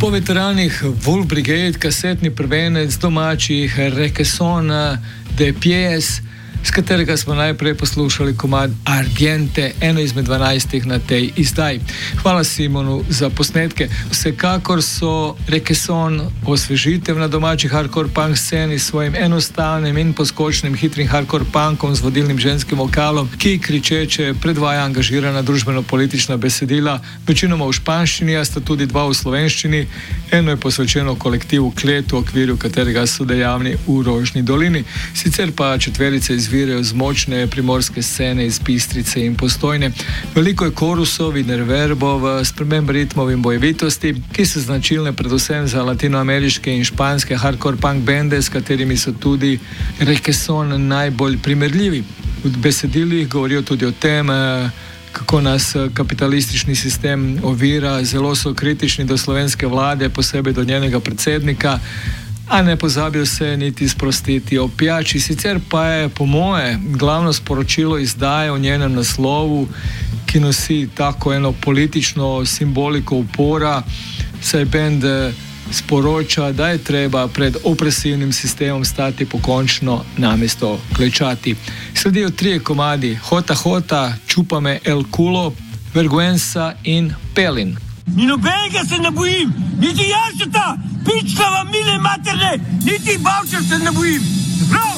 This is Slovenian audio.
Po veteranih Wolf Brigade, kasetni prvenec domačih Requesón de Pies, s katerega smo najprej poslušali komad Ardiente, eno izmed 12 na tej izdaji. Hvala Simonu za posnetke. Vsekakor so Requesón osvežitev na domači hardcore punk sceni s svojim enostavnim in poskočnim hitrim hardcore punkom z vodilnim ženskim vokalom, ki kričeče predvaja angažirana družbeno-politična besedila, večinoma v španščini, a sta tudi dva v slovenščini. Eno je posvečeno kolektivu Klet, v okviru katerega so dejavni v Rožni dolini. Sicer pa četverice izvirajo z močne primorske scene iz Bistrice in Postojne. Veliko je korusov in reverbov, sprememb ritmov in bojevitosti, ki so značilne predvsem za latinoameriške in španske hardcore punk bende, s katerimi so tudi Requesón najbolj primerljivi. V besedilih govorijo tudi o tem, kako nas kapitalistični sistem ovira, zelo so kritični do slovenske vlade, posebej do njenega predsednika, a ne pozabijo se niti sprostiti o pijači. Sicer pa je po moje glavno sporočilo izdaje v njenem naslovu, ki nosi tako eno politično simboliko upora, saj bend sporoča, da je treba pred opresivnim sistemom stati pokončno namesto klečati. Sledijo 3 komadi: Hota Hota, Čupame El Culo, Vergüenza in Pelin. Ni nobenega se ne bojim, niti Janšeta, pičkava mile materne, niti Bavčar se ne bojim. Prav!